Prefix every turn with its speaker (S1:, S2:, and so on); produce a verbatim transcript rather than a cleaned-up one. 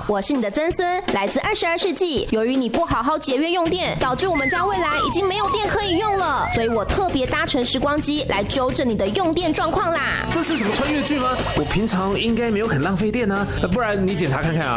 S1: 我是你的曾孙，来自二十二世纪。由于你不好好节约用电，导致我们家未来已经没有电可以用了，所以我特别搭乘时光机来纠正你的用电状况啦。
S2: 这是什么穿越剧吗？我平常应该没有很浪费电啊，不然你检查看看啊。